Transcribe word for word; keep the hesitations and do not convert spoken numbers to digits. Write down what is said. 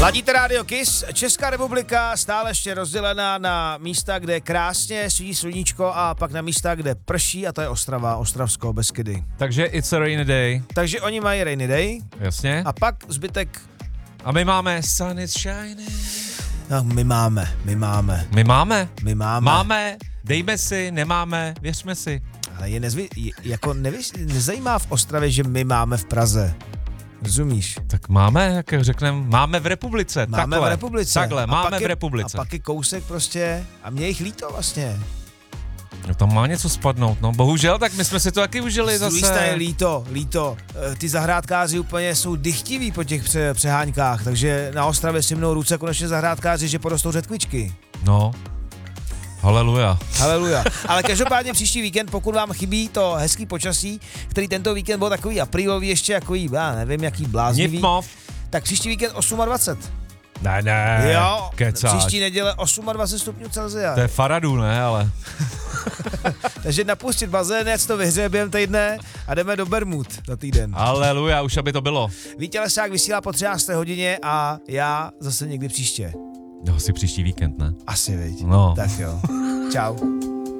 Ladíte Rádio Kiss, Česká republika stále ještě rozdělená na místa, kde krásně svítí sluníčko a pak na místa, kde prší a to je Ostrava, Ostravsko, Beskydy. Takže it's a rainy day. Takže oni mají rainy day. Jasně. A pak zbytek... A my máme sun is shining. No, my máme, my máme. My máme? My máme. Máme, dejme si, nemáme, věřme si. Ale je nezvy, je, jako nevíš, nezajímá v Ostravě, že my máme v Praze. Rozumíš? Tak máme, jak řekneme, máme v republice. Máme takhle, v republice. Takhle, a máme je, v republice. A pak je kousek prostě a mě jich líto vlastně. No tam má něco spadnout, no bohužel, tak my jsme si to taky užili Z zase. druhé strany líto, líto. Ty zahrádkáři úplně jsou dychtiví po těch pře- přeháňkách, takže na Ostravě si mnou ruce konečně zahrádkáři, že porostou řetkvičky. No, haleluja. Haleluja. Ale každopádně příští víkend, pokud vám chybí to hezký počasí, který tento víkend byl takový aprílový, ještě takový, já nevím, jaký bláznivý, Nitmov. tak příští víkend dvacet osm. Ne, ne, Jo, kecáš. příští neděle dvacet osm stupňů Celsia. To je Faradu, ne, ale... Takže napustit bazén, jak to vyhřeje během týdne a jdeme do Bermud za týden. Haleluja, už aby to bylo. Vítě Lesák vysílá po třinácté hodině a já zase někdy příště. No, asi příští víkend, ne? Asi, viď. No. Tak jo. Čau.